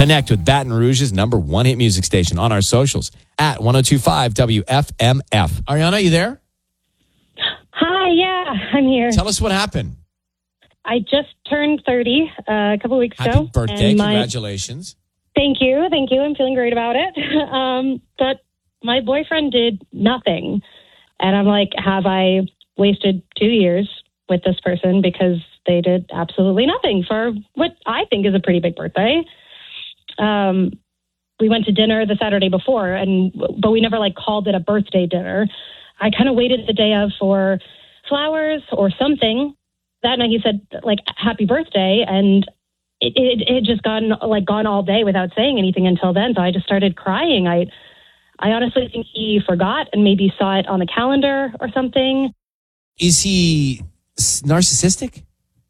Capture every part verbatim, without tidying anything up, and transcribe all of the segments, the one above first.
Connect with Baton Rouge's number one hit music station on our socials at ten twenty-five W F M F. Ariana, you there? Hi, yeah, I'm here. Tell us what happened. I just turned thirty uh, a couple weeks Happy ago. birthday. and my- Congratulations. Thank you, thank you. I'm feeling great about it. um, but my boyfriend did nothing. And I'm like, have I wasted two years with this person because they did absolutely nothing for what I think is a pretty big birthday? Um, we went to dinner the Saturday before, and but we never like called it a birthday dinner. I kind of waited the day of for flowers or something. That night he said like happy birthday, and it, it, it had just gone like gone all day without saying anything until then. So I just started crying. I I honestly think he forgot and maybe saw it on the calendar or something. Is he s- narcissistic?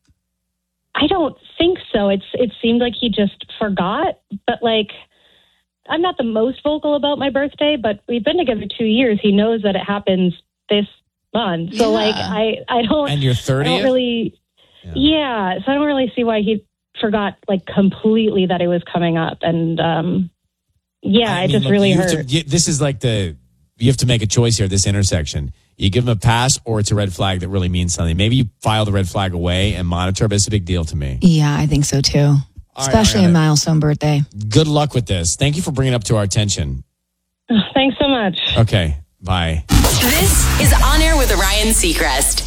I don't think so. It's it seemed like he just forgot, but like I'm not the most vocal about my birthday, but we've been together two years. He knows that it happens this month. So Yeah. like I, I don't And you're I thirtieth? don't really Yeah. yeah. So I don't really see why he forgot like completely that it was coming up. And um yeah, I it mean, just look, really you have hurt. to- you- this is like the, you have to make a choice here at this intersection. You give him a pass or it's a red flag that really means something. Maybe you file the red flag away and monitor, but it's a big deal to me. Yeah, I think so too. All right, Especially Ariana. a milestone birthday. Good luck with this. Thank you for bringing it up to our attention. Thanks so much. Okay, bye. This is On Air with Ryan Seacrest.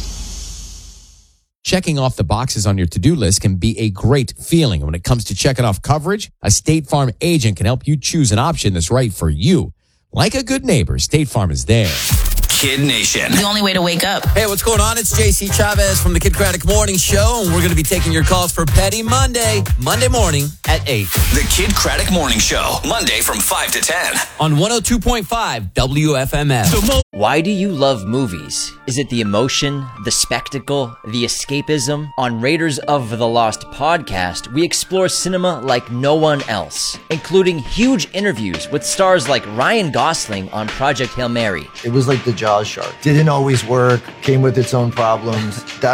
Checking off the boxes on your to-do list can be a great feeling. And when it comes to checking off coverage, a State Farm agent can help you choose an option that's right for you. Like a good neighbor, State Farm is there. Kid Nation. The only way to wake up. Hey, what's going on? It's J C Chavez from the Kid Craddock Morning Show, and we're going to be taking your calls for Petty Monday, Monday morning at eight. The Kid Craddock Morning Show, Monday from five to ten. On one oh two point five W F M F. Why do you love movies? Is it the emotion, the spectacle, the escapism? On Raiders of the Lost podcast, we explore cinema like no one else, including huge interviews with stars like Ryan Gosling on Project Hail Mary. It was like the Jaws shark. Didn't always work, came with its own problems. That